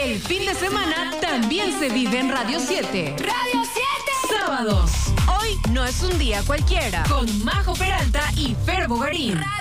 El fin de semana también se vive en Radio 7. Radio 7. Sábados. Hoy no es un día cualquiera. Con Majo Peralta y Fer Bogarín.